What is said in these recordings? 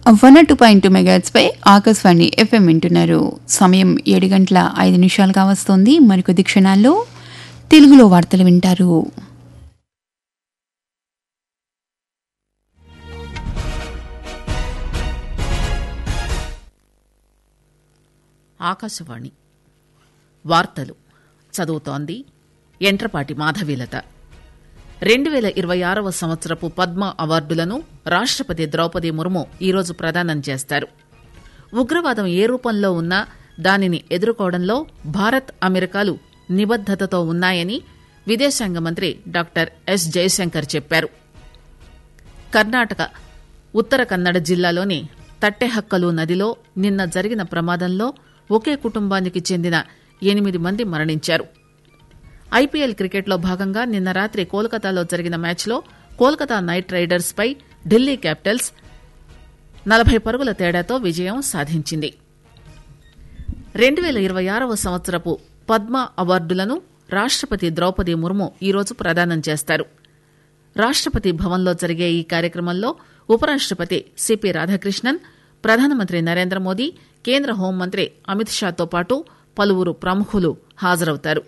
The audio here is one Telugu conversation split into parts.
102.2 మెగాహెర్ట్జ్ పై ఆకాశవాణి FM వింటున్నారు. సమయం 7:05 వస్తోంది. మరికొద్ది క్షణాల్లో తెలుగులో వార్తలు వింటారు. ఆకాశవాణి వార్తలు చదువుతోంది ఎంట్రపాటి మాధవీలత. 2026వ సంవత్సరపు పద్మ అవార్డులను రాష్టపతి ద్రౌపది ముర్ము ఈరోజు ప్రదానం చేస్తారు. ఉగ్రవాదం ఏ రూపంలో ఉన్నా దానిని ఎదుర్కోవడంలో భారత్, అమెరికాలు నిబద్దతతో ఉన్నాయని విదేశాంగ మంత్రి డాక్టర్ ఎస్ జయశంకర్ చెప్పారు. కర్ణాటక ఉత్తర కన్నడ జిల్లాలోని తట్టెహక్కలు నదిలో నిన్న జరిగిన ప్రమాదంలో ఒకే కుటుంబానికి చెందిన 8 మంది మరణించారు. ఐపీఎల్ క్రికెట్లో భాగంగా నిన్న రాత్రి కోల్కతాలో జరిగిన మ్యాచ్లో కోల్కతా నైట్ రైడర్స్ పై ఢిల్లీ క్యాపిటల్స్ 40 పరుగుల తేడాతో విజయం సాధించింది. 2026వ సంవత్సరపు పద్మ అవార్డులను రాష్టపతి ద్రౌపది ముర్ము ఈరోజు ప్రదానం చేస్తారు. రాష్టపతి భవన్లో జరిగే ఈ కార్యక్రమంలో ఉపరాష్టపతి సిపి రాధాకృష్ణన్, ప్రధానమంత్రి నరేంద్ర మోదీ, కేంద్ర హోంమంత్రి అమిత్ షాతో పాటు పలువురు ప్రముఖులు హాజరవుతారు.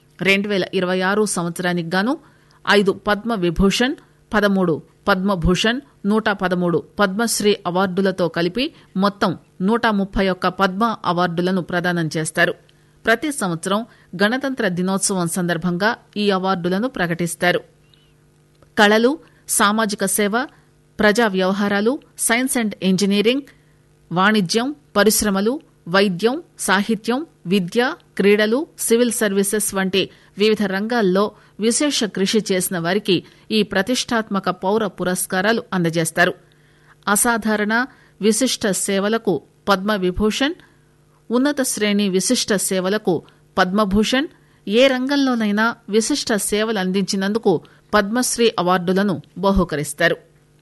2026 సంవత్సరానికి గాను 5 పద్మ విభూషణ్, 13 పద్మభూషణ్, 113 పద్మశ్రీ అవార్డులతో కలిపి మొత్తం 131 పద్మ అవార్డులను ప్రదానం చేస్తారు. ప్రతి సంవత్సరం గణతంత్ర దినోత్సవం సందర్భంగా ఈ అవార్డులను ప్రకటిస్తారు. కళలు, సామాజిక సేవ, ప్రజా వ్యవహారాలు, సైన్స్ అండ్ ఇంజనీరింగ్, వాణిజ్యం, పరిశ్రమలు, వైద్యం, సాహిత్యం, విద్య, క్రీడలు, సివిల్ సర్వీసెస్ వంటి వివిధ రంగాల్లో విశేష కృషి చేసిన వారికి ఈ ప్రతిష్టాత్మక పౌర పురస్కారాలు అందజేస్తారు. అసాధారణ విశిష్ట సేవలకు పద్మ విభూషణ్, ఉన్నత శ్రేణి విశిష్ట సేవలకు పద్మభూషణ్, ఏ రంగంలోనైనా విశిష్ట సేవలు అందించినందుకు పద్మశ్రీ అవార్డులను బహూకరిస్తారు.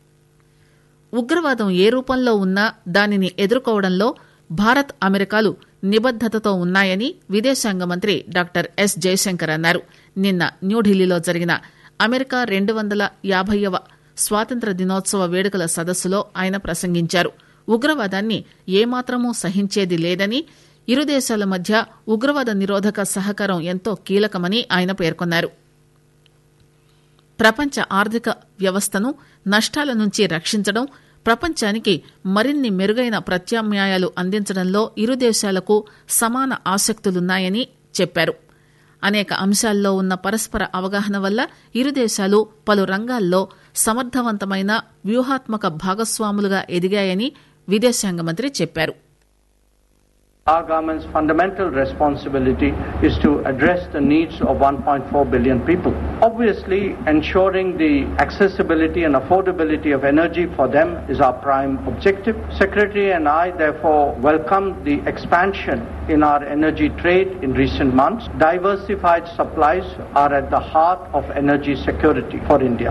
ఉగ్రవాదం ఏ రూపంలో ఉన్నా దానిని ఎదుర్కోవడంలో భారత్, అమెరికాలు నిబద్దతతో ఉన్నాయని విదేశాంగ మంత్రి డాక్టర్ ఎస్ జయశంకర్ అన్నారు. నిన్న న్యూఢిల్లీలో జరిగిన అమెరికా 250వ స్వాతంత్ర దినోత్సవ వేడుకల సదస్సులో ఆయన ప్రసంగించారు. ఉగ్రవాదాన్ని ఏమాత్రమూ సహించేది లేదని, ఇరు దేశాల మధ్య ఉగ్రవాద నిరోధక సహకారం ఎంతో కీలకమని ఆయన పేర్కొన్నారు. ప్రపంచ ఆర్థిక వ్యవస్థను నష్టాల నుంచి రక్షించడం, ప్రపంచానికి మరిన్ని మెరుగైన ప్రత్యామ్నాయాలు అందించడంలో ఇరు దేశాలకు సమాన ఆసక్తులున్నాయని చెప్పారు. అనేక అంశాల్లో ఉన్న పరస్పర అవగాహన వల్ల ఇరు దేశాలు పలు రంగాల్లో సమర్థవంతమైన వ్యూహాత్మక భాగస్వాములుగా ఎదిగాయని విదేశాంగ మంత్రి చెప్పారు. Our government's fundamental responsibility is to address the needs of 1.4 billion people. Obviously, ensuring the accessibility and affordability of energy for them is our prime objective. Secretary and I therefore welcome the expansion in our energy trade in recent months. Diversified supplies are at the heart of energy security for India.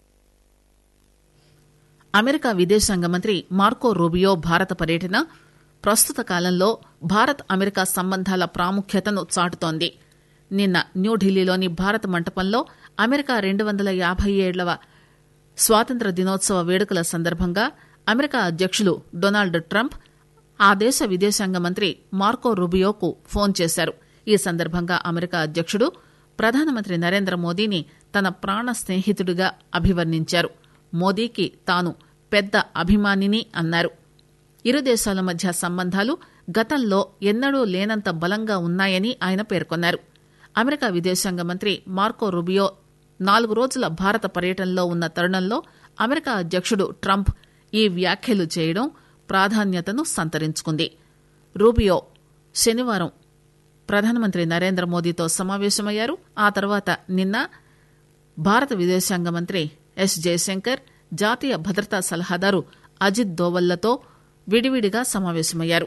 America విదేశాంగ మంత్రి మార్కో రూబియో భారత పర్యటన ప్రస్తుత కాలంలో భారత్, అమెరికా సంబంధాల ప్రాముఖ్యతను చాటుతోంది. నిన్న న్యూఢిల్లీలోని భారత మంటపంలో అమెరికా 257వ స్వాతంత్ర దినోత్సవ వేడుకల సందర్భంగా అమెరికా అధ్యక్షులు డొనాల్డ్ ట్రంప్ ఆ దేశ విదేశాంగ మంత్రి మార్కో రూబియోకు ఫోన్ చేశారు. ఈ సందర్భంగా అమెరికా అధ్యక్షుడు ప్రధానమంత్రి నరేంద్ర మోదీని తన ప్రాణ స్నేహితుడిగా అభివర్ణించారు. మోదీకి తాను పెద్ద అభిమానిని అన్నారు. ఇరు దేశాల మధ్య సంబంధాలు గతంలో ఎన్నడూ లేనంత బలంగా ఉన్నాయని ఆయన పేర్కొన్నారు. అమెరికా విదేశాంగ మంత్రి మార్కో రూబియో 4 రోజుల భారత పర్యటనలో ఉన్న తరుణంలో అమెరికా అధ్యక్షుడు ట్రంప్ ఈ వ్యాఖ్యలు చేయడం ప్రాధాన్యతను సంతరించుకుంది. రూబియో శనివారం ప్రధానమంత్రి నరేంద్ర మోదీతో సమావేశమయ్యారు. ఆ తర్వాత నిన్న భారత విదేశాంగ మంత్రి ఎస్ జయశంకర్, జాతీయ భద్రతా సలహాదారు అజిత్ దోవల్లతో విడివిడిగా సమావేశమయ్యారు.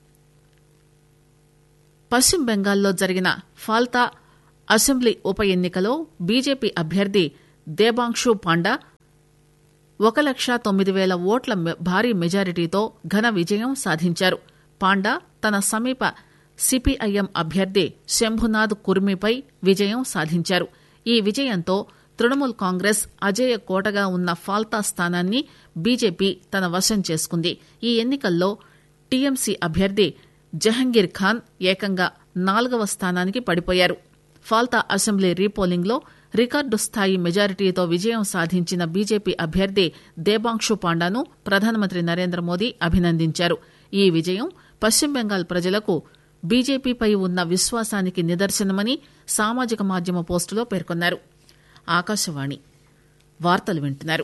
పశ్చిమ బెంగాల్లో జరిగిన ఫాల్తా అసెంబ్లీ ఉప ఎన్నికలో బీజేపీ అభ్యర్థి దేబాంశు పాండా 1,09,000 ఓట్ల భారీ మెజారిటీతో ఘన విజయం సాధించారు. పాండా తన సమీప సిపిఐఎం అభ్యర్థి శంభునాథ్ కుర్మిపై విజయం సాధించారు. ఈ విజయంతో తృణమూల్ కాంగ్రెస్ అజేయ కోటగా ఉన్న ఫాల్తా స్థానాన్ని బీజేపీ తన వశం చేసుకుంది. ఈ ఎన్నికల్లో టీఎంసీ అభ్యర్థి జహంగీర్ ఖాన్ ఏకంగా 4వ స్థానానికి పడిపోయారు. ఫాల్తా అసెంబ్లీ రీపోలింగ్ లో రికార్డు స్థాయి మెజారిటీతో విజయం సాధించిన బీజేపీ అభ్యర్థి దేబాంక్షు పాండాను ప్రధానమంత్రి నరేంద్ర మోదీ అభినందించారు. ఈ విజయం పశ్చిమ బెంగాల్ ప్రజలకు బీజేపీపై ఉన్న విశ్వాసానికి నిదర్శనమని సామాజిక మాధ్యమ పోస్టులో పేర్కొన్నారు. ఆకాశవాణి వార్తలు వింటున్నారు.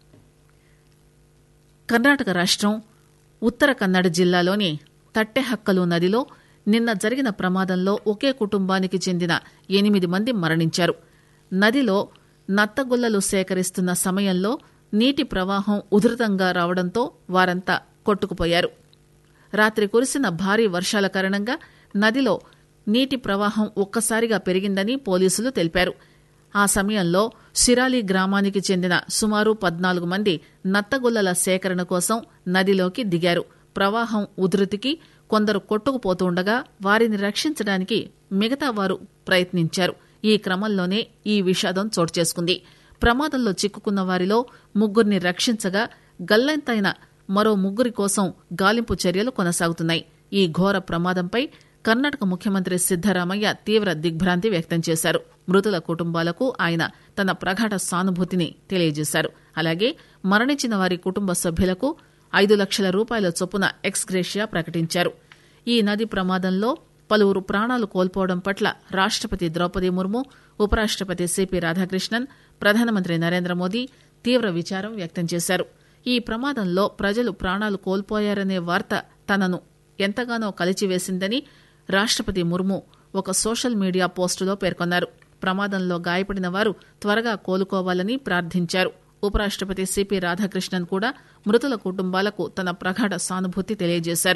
కర్ణాటక రాష్టం ఉత్తర కన్నడ జిల్లాలోని తట్టెహక్కలు నదిలో నిన్న జరిగిన ప్రమాదంలో ఒకే కుటుంబానికి చెందిన 8 మంది మరణించారు. నదిలో నత్తగుల్లలు సేకరిస్తున్న సమయంలో నీటి ప్రవాహం ఉధృతంగా రావడంతో వారంతా కొట్టుకుపోయారు. రాత్రి కురిసిన భారీ వర్షాల కారణంగా నదిలో నీటి ప్రవాహం ఒక్కసారిగా పెరిగిందని పోలీసులు తెలిపారు. ఆ సమయంలో సిరాలి గ్రామానికి చెందిన సుమారు 14 మంది నత్తగుల్లల సేకరణ కోసం నదిలోకి దిగారు. ప్రవాహం ఉధృతికి కొందరు కొట్టుకుపోతుండగా వారిని రక్షించడానికి మిగతా వారు ప్రయత్నించారు. ఈ క్రమంలోనే ఈ విషాదం చోటు చేసుకుంది. ప్రమాదంలో చిక్కుకున్న వారిలో 3 రక్షించగా గల్లంతైన మరో 3 కోసం గాలింపు చర్యలు కొనసాగుతున్నాయి. ఈ ఘోర ప్రమాదంపై కర్ణాటక ముఖ్యమంత్రి సిద్దరామయ్య తీవ్ర దిగ్భ్రాంతి వ్యక్తం చేశారు. మృతుల కుటుంబాలకు ఆయన తన ప్రగాఢ సానుభూతిని తెలియజేశారు. అలాగే మరణించిన వారి కుటుంబ సభ్యులకు 5 లక్షల రూపాయల చొప్పున ఎక్స్గ్రేషియా ప్రకటించారు. ఈ నది ప్రమాదంలో పలువురు ప్రాణాలు కోల్పోవడం పట్ల రాష్టపతి ద్రౌపది ముర్ము, ఉపరాష్టపతి సిపి రాధాకృష్ణన్, ప్రధానమంత్రి నరేంద్ర మోదీ తీవ్ర విచారం వ్యక్తం చేశారు. ఈ ప్రమాదంలో ప్రజలు ప్రాణాలు కోల్పోయారనే వార్త తనను ఎంతగానో కలిచివేసిందని రాష్టపతి ముర్ము ఒక సోషల్ మీడియా పోస్టులో పేర్కొన్నారు. ప్రమాదంలో గాయపడిన వారు త్వరగా కోలుకోవాలని ప్రార్థించారు. ఉపరాష్టపతి సిపి రాధాకృష్ణన్ కూడా మృతుల కుటుంబాలకు తన ప్రగాఢ సానుభూతి తెలియజేశారు.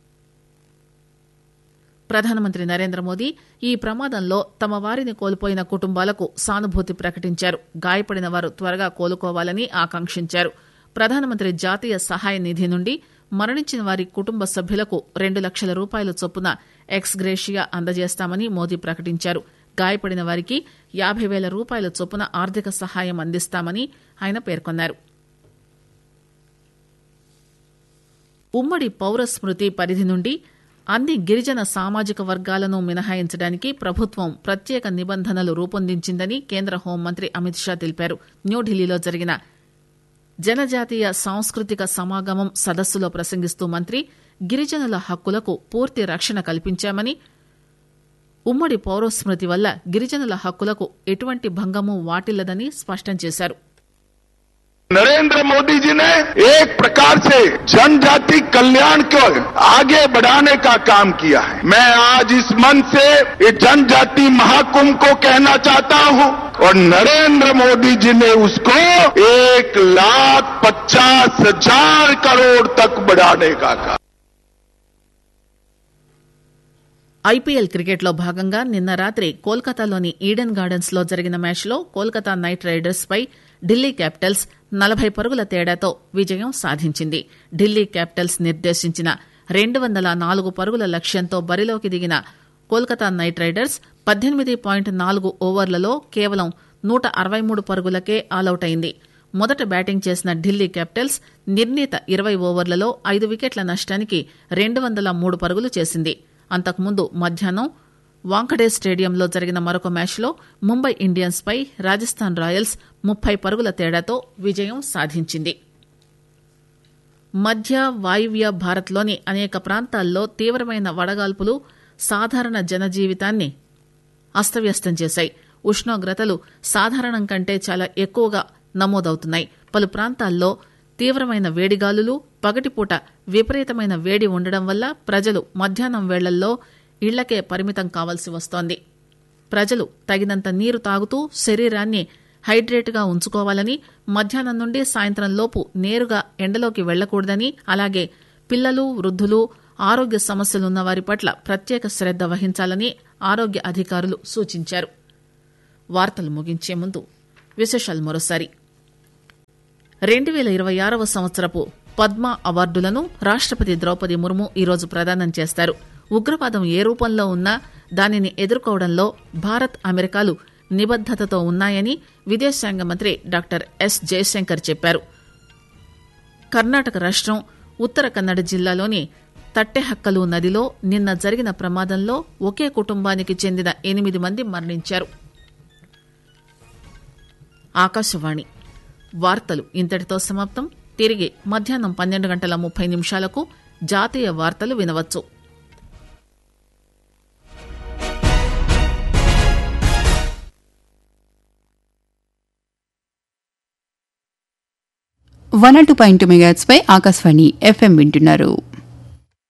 ప్రధానమంత్రి నరేంద్ర మోదీ ఈ ప్రమాదంలో తమ వారిని కోల్పోయిన కుటుంబాలకు సానుభూతి ప్రకటించారు. గాయపడిన వారు త్వరగా కోలుకోవాలని ఆకాంక్షించారు. ప్రధానమంత్రి జాతీయ సహాయ నిధి నుండి మరణించిన వారి కుటుంబ సభ్యులకు 2 లక్షల రూపాయల చొప్పున ఎక్స్గ్రేషియా అందజేస్తామని మోదీ ప్రకటించారు. గాయపడిన వారికి 50,000 రూపాయల చొప్పున ఆర్థిక సహాయం అందిస్తామని ఆయన పేర్కొన్నారు. ఉమ్మడి పౌర స్మృతి పరిధి నుండి అన్ని గిరిజన సామాజిక వర్గాలను మినహాయించడానికి ప్రభుత్వం ప్రత్యేక నిబంధనలు రూపొందించిందని కేంద్ర హోంమంత్రి అమిత్ షా తెలిపారు. న్యూఢిల్లీలో జరిగిన జనజాతీయ సాంస్కృతిక సమాగమం సదస్సులో ప్రసంగిస్తూ మంత్రి గిరిజనుల హక్కులకు పూర్తి రక్షణ కల్పించామని, ఉమ్మడి పౌరస్మృతి వల్ల గిరిజనుల హక్కులకు ఎటువంటి భంగము వాటిల్లదని స్పష్టం చేశారు. नरेंद्र मोदी जी ने एक प्रकार से जनजाति कल्याण को आगे बढ़ाने का काम किया है. मैं आज इस मंच से ये जनजाति महाकुंभ को कहना चाहता हूं और नरेंद्र मोदी जी ने उसको 1,50,000 करोड़ तक बढ़ाने का काम. ఐపీఎల్ క్రికెట్ లో భాగంగా నిన్న రాత్రి కోల్కతాలోని ఈడెన్ గార్డెన్స్ లో జరిగిన మ్యాచ్ లో కోల్కతా నైట్ రైడర్స్ పై ఢిల్లీ క్యాపిటల్స్ 40 పరుగుల తేడాతో విజయం సాధించింది. ఢిల్లీ క్యాపిటల్స్ నిర్దేశించిన 204 పరుగుల లక్ష్యంతో బరిలోకి దిగిన కోల్కతా నైట్ రైడర్స్ 18.4 ఓవర్లలో కేవలం 163 పరుగులకే ఆలౌట్ అయింది. మొదట బ్యాటింగ్ చేసిన ఢిల్లీ క్యాపిటల్స్ నిర్ణీత 20 ఓవర్లలో 5 వికెట్ల నష్టానికి 203 పరుగులు చేసింది. అంతకుముందు మధ్యాహ్నం వాంఖడే స్టేడియంలో జరిగిన మరొక మ్యాచ్లో ముంబై ఇండియన్స్ పై రాజస్థాన్ రాయల్స్ 30 పరుగుల తేడాతో విజయం సాధించింది. మధ్య వాయువ్య భారత్లోని అనేక ప్రాంతాల్లో తీవ్రమైన వడగాల్పులు సాధారణ జనజీవితాన్ని అస్తవ్యస్తం చేశాయి. ఉష్ణోగ్రతలు సాధారణం కంటే చాలా ఎక్కువగా నమోదవుతున్నాయి. పలు ప్రాంతాల్లో తీవ్రమైన వేడిగాలులు, పగటిపూట విపరీతమైన వేడి ఉండడం వల్ల ప్రజలు మధ్యాహ్నం వేళల్లో ఇళ్లకే పరిమితం కావాల్సి వస్తోంది. ప్రజలు తగినంత నీరు తాగుతూ శరీరాన్ని హైడ్రేట్గా ఉంచుకోవాలని, మధ్యాహ్నం నుండి సాయంత్రం లోపు నేరుగా ఎండలోకి వెళ్లకూడదని, అలాగే పిల్లలు, వృద్ధులు, ఆరోగ్య సమస్యలున్న వారి పట్ల ప్రత్యేక శ్రద్ధ వహించాలని ఆరోగ్య అధికారులు సూచించారు. వార్తలు ముగించే ముందు విశేషాలు మరోసారి. 2026వ సంవత్సరపు పద్మ అవార్డులను రాష్టపతి ద్రౌపది ముర్ము ఈరోజు ప్రదానం చేస్తారు. ఉగ్రవాదం ఏ రూపంలో ఉన్నా దానిని ఎదుర్కోవడంలో భారత్, అమెరికాలు నిబద్దతతో ఉన్నాయని విదేశాంగ మంత్రి డాక్టర్ ఎస్ జయశంకర్ చెప్పారు. కర్ణాటక రాష్టం ఉత్తర కన్నడ జిల్లాలోని తట్టెహక్కలు నదిలో నిన్న జరిగిన ప్రమాదంలో ఒకే కుటుంబానికి చెందిన 8 మంది మరణించారు. ఆకాశవాణి వార్తలు ఇంతటితో సమాప్తం. తిరిగి మధ్యాహ్నం 12:30 జాతీయ వార్తలు వినవచ్చు. మెగాట్స్ పై ఆకాశవాణి FM వింటున్నారు.